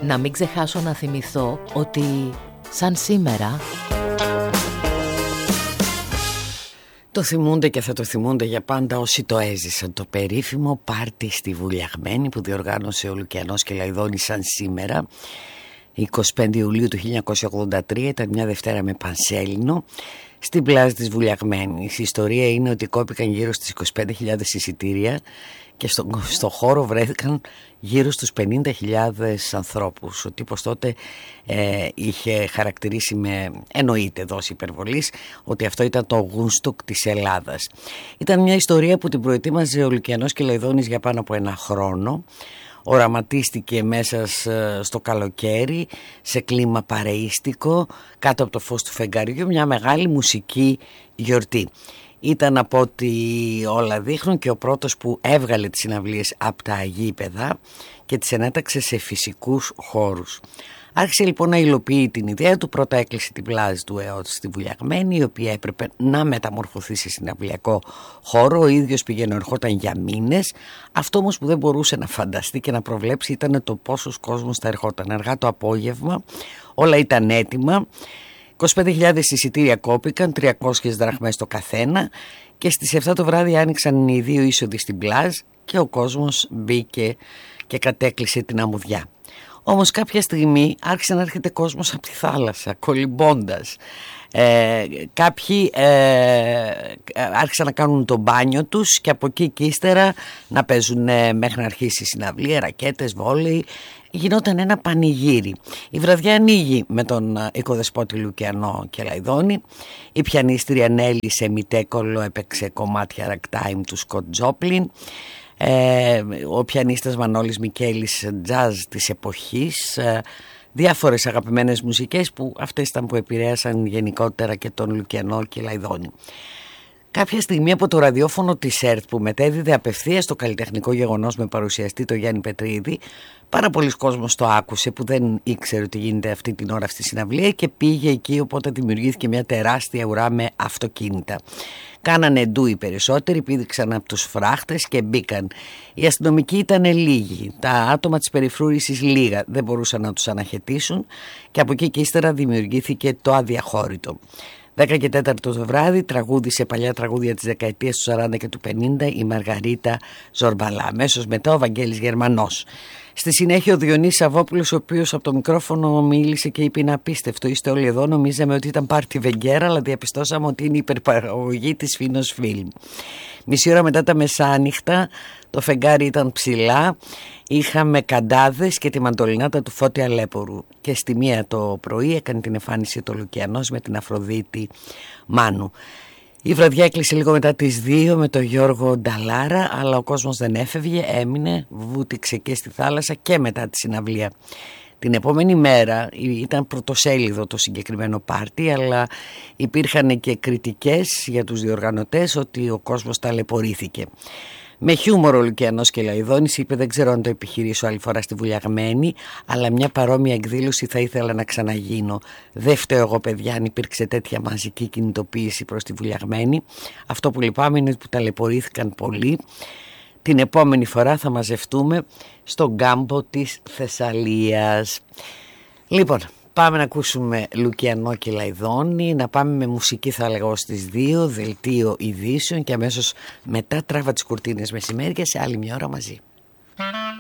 Να μην ξεχάσω να θυμηθώ ότι σαν σήμερα το θυμούνται και θα το θυμούνται για πάντα όσοι το έζησαν. Το περίφημο πάρτι στη Βουλιαγμένη που διοργάνωσε ο Λουκιανός Κελαϊδόνης σαν σήμερα 25 Ιουλίου του 1983, ήταν μια Δευτέρα με Πανσέλινο στην πλάζ της Βουλιαγμένης. Η ιστορία είναι ότι κόπηκαν γύρω στις 25.000 εισιτήρια και στο χώρο βρέθηκαν γύρω στους 50.000 ανθρώπους. Ο τύπος τότε είχε χαρακτηρίσει με, εννοείται δόση υπερβολής, ότι αυτό ήταν το Γούνστοκ της Ελλάδας. Ήταν μια ιστορία που την προετοίμαζε ο Λουκιανός Κελαϊδόνης για πάνω από ένα χρόνο. Οραματίστηκε μέσα στο καλοκαίρι, σε κλίμα παρεΐστικο, κάτω από το φως του φεγγαριού, μια μεγάλη μουσική γιορτή. Ήταν, από ό,τι όλα δείχνουν, και ο πρώτος που έβγαλε τις συναυλίες από τα γήπεδα και τις ενέταξε σε φυσικούς χώρους. Άρχισε λοιπόν να υλοποιεί την ιδέα του. Πρώτα έκλεισε την πλάζ του ΕΟΤ στη Βουλιαγμένη, η οποία έπρεπε να μεταμορφωθεί σε συναυλιακό χώρο. Ο ίδιος πήγαινε, ερχόταν για μήνες. Αυτό όμως που δεν μπορούσε να φανταστεί και να προβλέψει ήταν το πόσος κόσμος θα ερχόταν. Αργά το απόγευμα όλα ήταν έτοιμα. 25.000 εισιτήρια κόπηκαν, 300 δραχμές το καθένα, και στις 7 το βράδυ άνοιξαν οι δύο είσοδοι στην πλάζ και ο κόσμος μπήκε και κατέκλυσε την αμμουδιά. Όμως κάποια στιγμή άρχισε να έρχεται κόσμος από τη θάλασσα, κολυμπώντας. Κάποιοι άρχισαν να κάνουν το μπάνιο τους και από εκεί και ύστερα να παίζουν μέχρι να αρχίσει η συναυλία, ρακέτες, βόλεϊ. Γινόταν ένα πανηγύρι. Η βραδιά ανοίγει με τον οικοδεσπότη Λουκιανό Κελαϊδόνη. Η πιανίστρια Νέλη Σεμιτέκολο έπαιξε κομμάτια ragtime του Σκοτ Τζόπλιν. Ο πιανίστας Μανώλης Μικέλης τζαζ της εποχής, διάφορες αγαπημένες μουσικές που αυτές ήταν που επηρέασαν γενικότερα και τον Λουκιανό Κελαϊδόνη. Κάποια στιγμή από το ραδιόφωνο της ΕΡΤ που μετέδιδε απευθείας το καλλιτεχνικό γεγονός με παρουσιαστή το Γιάννη Πετρίδη, πάρα πολλοί κόσμος το άκουσε που δεν ήξερε ότι γίνεται αυτή την ώρα στη συναυλία και πήγε εκεί, οπότε δημιουργήθηκε μια τεράστια ουρά με αυτοκίνητα. Κάνανε ντου οι περισσότεροι, πήδηξαν από τους φράχτες και μπήκαν. Οι αστυνομικοί ήταν λίγοι, τα άτομα της περιφρούρησης λίγα, δεν μπορούσαν να τους αναχαιτήσουν και από εκεί και ύστερα δημιουργήθηκε το αδιαχώρητο. 10 και 4 το βράδυ τραγούδισε παλιά τραγούδια της δεκαετίας του 40 και του 50 η Μαργαρίτα Ζορμπαλά. Αμέσως μετά ο Βαγγέλης Γερμανός. Στη συνέχεια ο Διονύσης Σαββόπουλος, ο οποίος από το μικρόφωνο μίλησε και είπε: είναι απίστευτο, είστε όλοι εδώ. Νομίζαμε ότι ήταν πάρτι Βεγγέρα, αλλά διαπιστώσαμε ότι είναι υπερπαραγωγή της Φίνος Φιλμ. Μισή ώρα μετά τα μεσάνυχτα, το φεγγάρι ήταν ψηλά. Είχαμε καντάδες και τη μαντολινάτα του Φώτη Αλέπορου. Και στη 1 το πρωί έκανε την εμφάνιση το Λουκιανός με την Αφροδίτη Μάνου. Η βραδιά έκλεισε λίγο μετά τις 2 με τον Γιώργο Νταλάρα, αλλά ο κόσμος δεν έφευγε, έμεινε, βούτυξε και στη θάλασσα και μετά τη συναυλία. Την επόμενη μέρα ήταν πρωτοσέλιδο το συγκεκριμένο πάρτι, αλλά υπήρχαν και κριτικές για τους διοργανωτές ότι ο κόσμος ταλαιπωρήθηκε. Με χιούμορ ο Λουκιανός Κελαϊδόνης είπε: δεν ξέρω αν το επιχειρήσω άλλη φορά στη Βουλιαγμένη, αλλά μια παρόμοια εκδήλωση θα ήθελα να ξαναγίνω. Δεν φταίω εγώ, παιδιά, αν υπήρξε τέτοια μαζική κινητοποίηση προς τη Βουλιαγμένη. Αυτό που λυπάμαι είναι που ταλαιπωρήθηκαν πολύ. Την επόμενη φορά θα μαζευτούμε στον κάμπο της Θεσσαλίας. Λοιπόν, πάμε να ακούσουμε Λουκιανό Κελαϊδόνη, να πάμε με μουσική θα λέγω στις 2, δελτίο ειδήσεων και αμέσως μετά τράβα τις κουρτίνες μεσημέρι και σε άλλη μια ώρα μαζί.